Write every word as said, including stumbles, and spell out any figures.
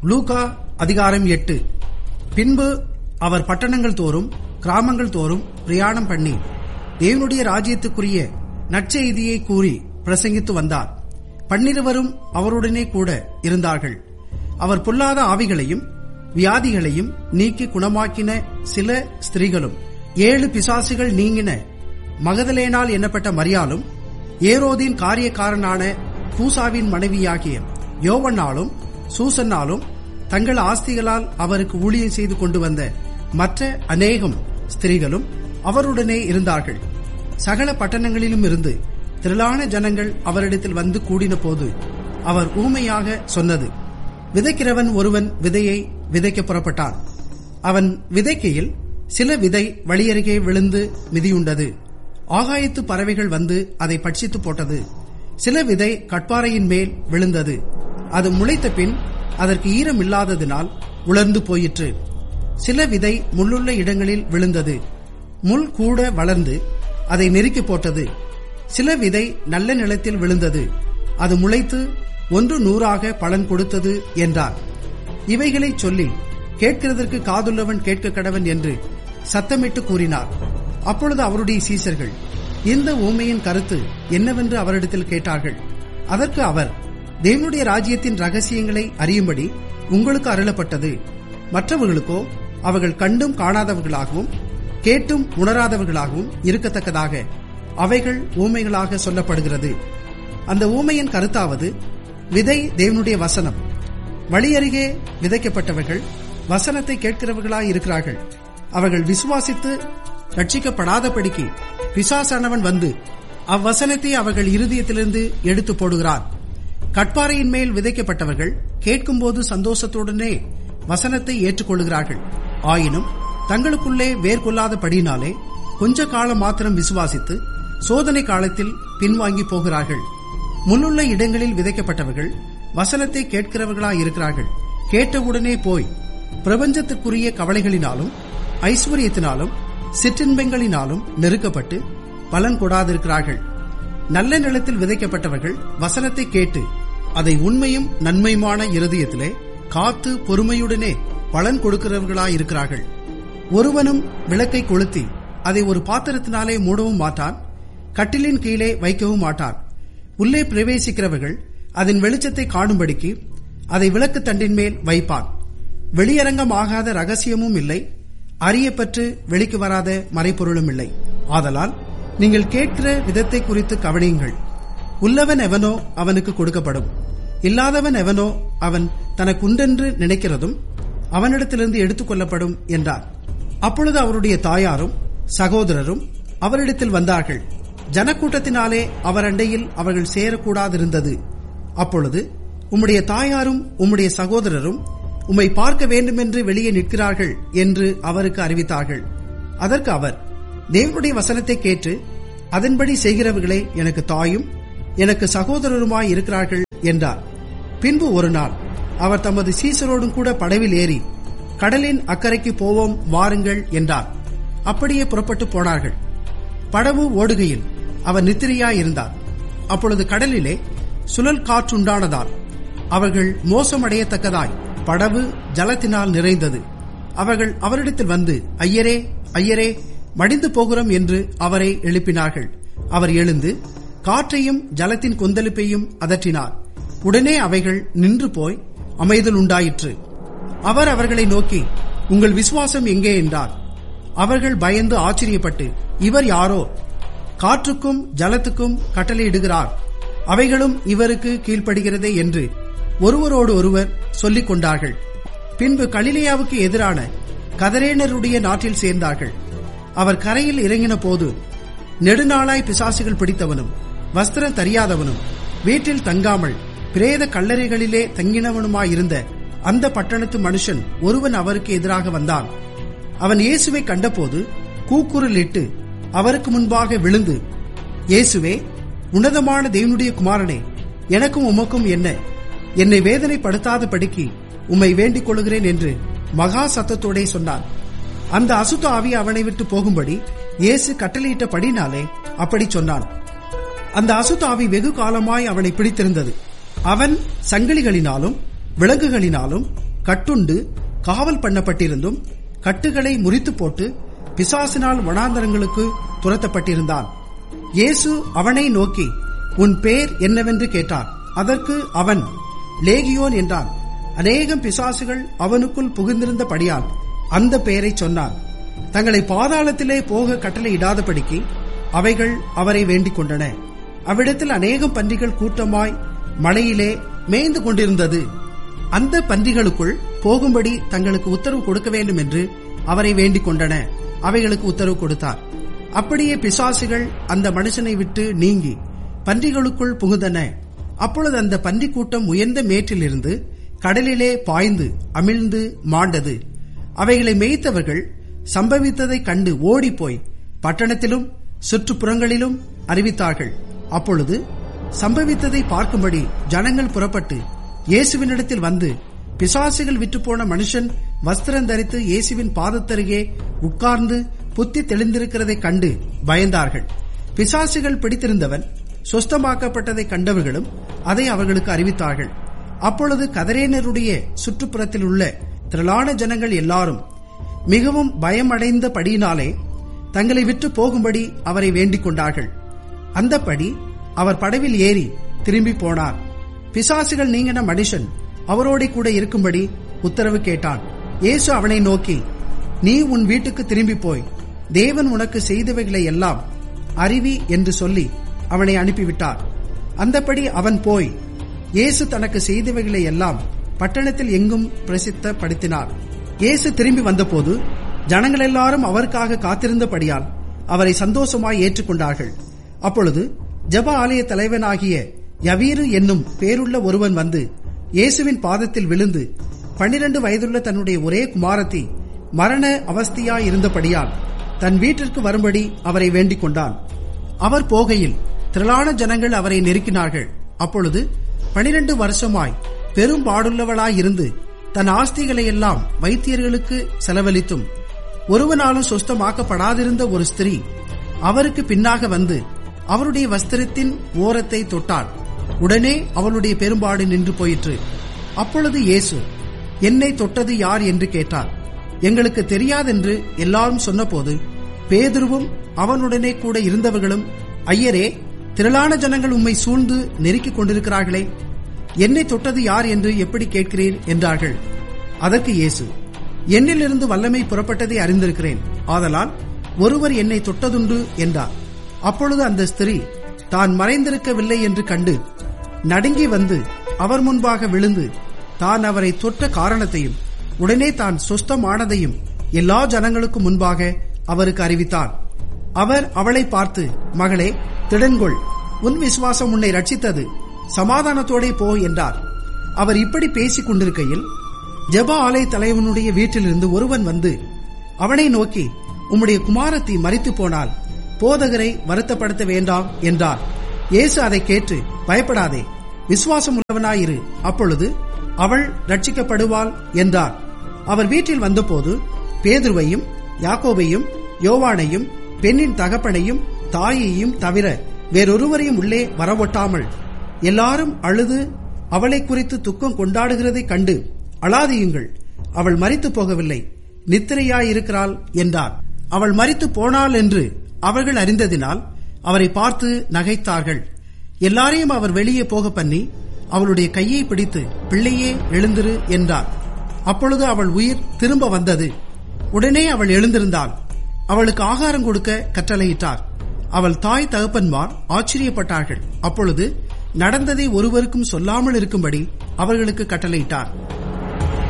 லூக்கா அதிகாரம் எட்டு. பின்பு அவர் பட்டணங்கள் தோறும் கிராமங்கள் தோறும் பிரயாணம் பண்ணி தேவனுடைய ராஜ்யத்துக்குரிய நற்செய்தியை கூறி பிரசங்கித்து வந்தார். பன்னிருவரும் அவருடனே கூட இருந்தார்கள். அவர் பொல்லாத ஆவிகளையும் வியாதிகளையும் நீக்கி குணமாக்கின சில ஸ்திரீகளும், ஏழு பிசாசுகள் நீங்கின மகதலேனாள் எண்ணப்பட்ட மரியாளும், ஏரோதின் காரியக்காரனான பூசாவின் மனைவியாகிய யோவன்னாலும் சூசன்னாலும் தங்கள் ஆஸ்திகளால் அவருக்கு ஊழியம் செய்து கொண்டு வந்த மற்ற அநேகம் ஸ்திரீகளும் அவருடனே இருந்தார்கள். சகல பட்டணங்களிலும் இருந்து திரளான ஜனங்கள் அவரிடத்தில் வந்து கூடின போது அவர் ஊமையாக சொன்னது: விதைக்கிறவன் ஒருவன் விதையை விதைக்க புறப்பட்டான். அவன் விதைக்கையில் சில விதை வழியருகே விழுந்து மிதியுண்டது. ஆகாயத்து பறவைகள் வந்து அதை பட்சித்து போட்டது. சில விதை கட்பாறையின் மேல் விழுந்தது. அது முளைத்த பின் அதற்கு ஈரம் இல்லாததினால் உலர்ந்து போயிற்று. சில விதை முள்ளுள்ள இடங்களில் விழுந்தது. முள் கூட வளர்ந்து அதை நெருக்கி போட்டது. சில விதை நல்ல நிலத்தில் விழுந்தது. அது முளைத்து ஒன்று நூறாக பலன் கொடுத்தது என்றார். இவைகளை சொல்லி, கேட்கிறதற்கு காதுள்ளவன் கேட்க கடவன் என்று சத்தமிட்டு கூறினார். அப்பொழுது அவருடைய சீசர்கள் இந்த ஊமையின் கருத்து என்னவென்று அவரிடத்தில் கேட்டார்கள். அதற்கு அவர், தேவனுடைய ராஜ்யத்தின் ரகசியங்களை அறியும்படி உங்களுக்கு அருளப்பட்டது. மற்றவர்களுக்கோ அவர்கள் கண்டும் காணாதவர்களாகவும் கேட்டும் உணராதவர்களாகவும் இருக்கத்தக்கதாக அவைகள் ஊமைகளாக சொல்லப்படுகிறது. அந்த ஊமையின் கருத்தாவது, விதை தேவனுடைய வசனம். வழியருகே விதைக்கப்பட்டவர்கள் வசனத்தை கேட்கிறவர்களாய் இருக்கிறார்கள். அவர்கள் விசுவாசித்து ரட்சிக்கப்படாதபடிக்கு பிசாசானவன் வந்து அவ்வசனத்தை அவர்கள் இருதயத்திலிருந்து எடுத்து போடுகிறார். கட்பாறையின் மேல் விதைக்கப்பட்டவர்கள் கேட்கும்போது சந்தோஷத்துடனே வசனத்தை ஏற்றுக்கொள்கிறார்கள். ஆயினும் தங்களுக்குள்ளே வேர்கொள்ளாதபடினாலே கொஞ்ச காலம் மாத்திரம் விசுவாசித்து சோதனை காலத்தில் பின்வாங்கி போகிறார்கள். முன்னுள்ள இடங்களில் விதைக்கப்பட்டவர்கள் வசனத்தை கேட்கிறவர்களாய் இருக்கிறார்கள். கேட்டவுடனே போய் பிரபஞ்சத்திற்குரிய கவலைகளினாலும் ஐஸ்வர்யத்தினாலும் சிற்றின்பங்களினாலும் நெருக்கப்பட்டு பலன் கொடாதிருக்கிறார்கள். நல்ல நிலத்தில் விதைக்கப்பட்டவர்கள் வசனத்தை கேட்டு அதை உண்மையும் நன்மையுமான இருதயத்திலே காத்து பொறுமையுடனே பலன் கொடுக்கிறவர்களாயிருக்கிறார்கள். ஒருவனும் விளக்கை கொளுத்தி அதை ஒரு பாத்திரத்தினாலே மூடவும் மாட்டான், கட்டிலின் கீழே வைக்கவும் மாட்டான். உள்ளே பிரவேசிக்கிறவர்கள் அதன் வெளிச்சத்தை காணும்படிக்கு அதை விளக்கு தண்டின் மேல் வைப்பான். வெளியரங்கமாகாத ரகசியமும் இல்லை, அறியப்பட்டு வெளிக்கு வராத மறைப்பொருளும் இல்லை. ஆதலால் நீங்கள் கேட்கிற விதத்தை குறித்து கவனியுங்கள். உள்ளவன் எவனோ அவனுக்கு கொடுக்கப்படும், இல்லாதவன் எவனோ அவன் தனக்குண்டென்று நினைக்கிறதும் அவனிடத்திலிருந்து எடுத்துக் கொள்ளப்படும் என்றார். அப்பொழுது அவருடைய தாயாரும் சகோதரரும் அவரிடத்தில் வந்தார்கள். ஜனக்கூட்டத்தினாலே அவர் அண்டையில் அவர்கள் சேரக்கூடாதிருந்தது. அப்பொழுது, உம்முடைய தாயாரும் உம்முடைய சகோதரரும் உம்மை பார்க்க வேண்டுமென்று வெளியே நிற்கிறார்கள் என்று அவருக்கு அறிவித்தார்கள். அதற்கு அவர், தேவனுடைய வசனத்தை கேட்டு அதன்படி செய்கிறவர்களே எனக்கு தாயும் எனக்கு சகோதரருமாய் இருக்கிறார்கள் என்றார். பின்பு ஒரு நாள் அவர் தமது சீசரோடும் கூட படவில் ஏறி கடலின் அக்கறைக்கு போவோம் வாருங்கள் என்றார். அப்படியே புறப்பட்டு போனார்கள். படவு ஓடுகையில் அவர் நித்திரையாயிருந்தார். அப்பொழுது கடலிலே சுழல் காற்றுண்டானதால் அவர்கள் மோசமடையத்தக்கதாய் படவு ஜலத்தினால் நிறைந்தது. அவர்கள் அவரிடத்தில் வந்து, ஐயரே ஐயரே மடிந்து போகிறோம் என்று அவரை எழுப்பினார்கள். அவர் எழுந்து காற்றையும் ஜலத்தின் கொந்தளிப்பையும் அதற்றினார். உடனே அவைகள் நின்று போய் அமைதல் உண்டாயிற்று. அவர் அவர்களை நோக்கி, உங்கள் விசுவாசம் எங்கே என்றார். அவர்கள் பயந்து ஆச்சரியப்பட்டு, இவர் யாரோ, காற்றுக்கும் ஜலத்துக்கும் கட்டளையிடுகிறார், அவைகளும் இவருக்கு கீழ்ப்படுகிறதே என்று ஒருவரோடு ஒருவர் சொல்லிக் கொண்டார்கள். பின்பு கலிலேயாவுக்கு எதிரான கதரேனருடைய நாட்டில் சேர்ந்தார்கள். அவர் கரையில் இறங்கின போது நெடுநாளாய் பிசாசுகள் பிடித்தவனும் வஸ்திரம் தரியாதவனும் வீட்டில் தங்காமல் பிரேத கல்லறைகளிலே தங்கினவனுமாயிருந்த அந்த பட்டணத்து மனுஷன் ஒருவன் அவருக்கு எதிராக வந்தான். அவன் இயேசுவை கண்டபோது கூக்குரலிட்டு அவருக்கு முன்பாக விழுந்து, இயேசுவே, உன்னதமான தேவனுடைய குமாரனே, எனக்கும் உமக்கும் என்ன? என்னை வேதனைப்படுத்தாதபடிக்கு உம்மை வேண்டிக் கொள்கிறேன் என்று மகா சத்தத்தோடே சொன்னான். அந்த அசுத்த ஆவி அவனை விட்டு போகும்படி இயேசு கட்டளையிட்டபடினாலே அப்படி சொன்னான். அந்த அசுத்த ஆவி வெகு காலமாய் அவனை பிடித்திருந்தது. அவன் சங்கிலிகளினாலும் விலங்குகளினாலும் கட்டுண்டு காவல் பண்ணப்பட்டிருந்தும் கட்டுகளை முறித்து போட்டு பிசாசினால் வனாந்தரங்களுக்கு துரத்தப்பட்டிருந்தான். இயேசு அவனை நோக்கி, உன் பேர் என்னவென்று கேட்டார். அதற்கு அவன் லேகியோன் என்றான். அநேகம் பிசாசுகள் அவனுக்குள் புகுந்திருந்தபடியால் அந்த பெயரை சொன்னான். தங்களை பாதாளத்திலே போக கட்டளையிடாதபடிக்கு அவைகள் அவரை வேண்டிக் கொண்டன. அவ்விடத்தில் அநேகம் பன்றிகள் கூட்டமாய் மலையிலே மேய்ந்து கொண்டிருந்தது. அந்த பன்றிகளுக்குள் போகும்படி தங்களுக்கு உத்தரவு கொடுக்க வேண்டும் என்று அவரை வேண்டிக் கொண்டன. அவைகளுக்கு உத்தரவு கொடுத்தார். அப்படியே பிசாசுகள் அந்த மனுஷனை விட்டு நீங்கி பன்றிகளுக்குள் புகுந்தன. அப்பொழுது அந்த பன்றி கூட்டம் உயர்ந்த மேற்றிலிருந்து கடலிலே பாய்ந்து அமிழ்ந்து மாண்டது. அவைகளை மேய்த்தவர்கள் சம்பவித்ததை கண்டு ஓடிப்போய் பட்டணத்திலும் சுற்றுப்புறங்களிலும் அறிவித்தார்கள். அப்பொழுது சம்பவித்ததை பார்க்கும்படி ஜனங்கள் புறப்பட்டு இயேசுவினிடத்தில் வந்து, பிசாசுகள் விற்றுப்போன மனுஷன் வஸ்திரம் தரித்து இயேசுவின் பாதத்தருகே உட்கார்ந்து புத்தி தெளிந்திருக்கிறதை கண்டு பயந்தார்கள். பிசாசுகள் பிடித்திருந்தவன் சொஸ்தமாக்கப்பட்டதை கண்டவர்களும் அதை அவர்களுக்கு அறிவித்தார்கள். அப்பொழுது கதரேனருடைய சுற்றுப்புறத்தில் உள்ள திரளான ஜனங்கள் எல்லாரும் மிகவும் பயமடைந்தபடியினாலே தங்களை விட்டு போகும்படி அவரை வேண்டிக் கொண்டார்கள். அந்தப்படி அவர் படவில் ஏறி திரும்பி போனார். பிசாசுகள் நீங்கின மனுஷன் அவரோட கூட இருக்கும்படி உத்தரவு கேட்டான். இயேசு அவனை நோக்கி, நீ உன் வீட்டுக்கு திரும்பி போய் தேவன் உனக்கு செய்தவைகளை எல்லாம் அறிவி என்று சொல்லி அவனை அனுப்பிவிட்டார். அந்தப்படி அவன் போய் இயேசு தனக்கு செய்தவைகளை எல்லாம் பட்டணத்தில் எங்கும் பிரசித்தப்படுத்தினார். இயேசு திரும்பி வந்தபோது ஜனங்கள் எல்லாரும் அவருக்காக காத்திருந்தபடியால் அவரை சந்தோஷமாய் ஏற்றுக்கொண்டார்கள். அப்பொழுது ஜெப ஆலய தலைவனாகிய யவீரு என்னும் பேருள்ள ஒருவன் வந்து இயேசுவின் பாதத்தில் விழுந்து பன்னிரண்டு வயதுள்ள தன்னுடைய ஒரே குமாரத்தி மரண அவஸ்தையாயிருந்தபடியால் தன் வீட்டிற்கு வரும்படி அவரை வேண்டிக் கொண்டான். அவர் போகையில் திரளான ஜனங்கள் அவரை நெருக்கினார்கள். அப்பொழுது பனிரெண்டு வருஷமாய் பெரும் பாடுள்ளவளாயிருந்து தன் ஆஸ்திகளை எல்லாம் வைத்தியர்களுக்கு செலவழித்தும் ஒருவனாலும் சொஸ்தமாக்கப்படாதிருந்த ஒரு ஸ்திரீ அவருக்கு பின்னாக வந்து அவருடைய வஸ்திரத்தின் ஓரத்தை தொட்டாள். உடனே அவளுடைய பெரும்பாடு நின்று போயிற்று. அப்பொழுது இயேசு, என்னை தொட்டது யார் என்று கேட்டார். எங்களுக்கு தெரியாதென்று எல்லாரும் சொன்னபோது பேதுருவும் அவனுடனே கூட இருந்தவர்களும், ஐயரே, திரளான ஜனங்கள் உம்மை சூழ்ந்து நெருக்கிக் கொண்டிருக்கிறார்களே, என்னை தொட்டது யார் என்று எப்படி கேட்கிறீர் என்றார்கள். அதற்கு இயேசு, என்னிலிருந்து வல்லமை புறப்பட்டதை அறிந்திருக்கிறேன், ஆதலால் ஒருவர் என்னை தொட்டதுண்டு என்றார். அப்பொழுது அந்த ஸ்திரீ தான் மறைந்திருக்கவில்லை என்று கண்டு நடுங்கி வந்து அவர் முன்பாக விழுந்து தான் அவரை தொட்ட காரணத்தையும் உடனே தான் சொஸ்தமானதையும் எல்லா ஜனங்களுக்கும் முன்பாக அவருக்கு அறிவித்தார். அவர் அவளை பார்த்து, மகளே, திடன்கொள், உன் விசுவாசம் உன்னை ரட்சித்தது, சமாதானத்தோடே போ என்றார். அவர் இப்படி பேசிக் கொண்டிருக்கையில் ஜெப ஆலய தலைவனுடைய வீட்டிலிருந்து ஒருவன் வந்து அவனை நோக்கி, உம்முடைய குமாரத்தி மரித்து போனால் போதகரை வருத்தப்படுத்த வேண்டாம் என்றார். இயேசு அதை கேட்டு, பயப்படாதே, விசுவாசம் உள்ளவனாயிரு, அப்பொழுது அவள் ரட்சிக்கப்படுவாள் என்றார். அவர் வீட்டில் வந்தபோது பேதுருவையும் யாக்கோபையும் யோவானையும் பெண்ணின் தகப்பனையும் தாயையும் தவிர வேறொருவரையும் உள்ளே வரவொட்டாமல் எல்லாரும் அழுது அவளை குறித்து துக்கம் கொண்டாடுகிறதை கண்டு, அழாதியுங்கள், அவள் மரித்து போகவில்லை, நித்திரையாயிருக்கிறாள் என்றார். அவள் மரித்து போனாள் என்று அவர்கள் அறிந்ததினால் அவரை பார்த்து நகைத்தார்கள். எல்லாரையும் அவர் வெளியே போக பண்ணி அவளுடைய கையை பிடித்து, பிள்ளையே எழுந்திரு என்றார். அப்பொழுது அவள் உயிர் திரும்ப வந்தது. உடனே அவள் எழுந்திருந்தாள். அவளுக்கு ஆகாரம் கொடுக்க கட்டளையிட்டார். அவள் தாய் தகப்பன்மார் ஆச்சரியப்பட்டார்கள். அப்பொழுது நடந்ததை ஒருவருக்கும் சொல்லாமல் இருக்கும்படி அவர்களுக்கு கட்டளையிட்டார்.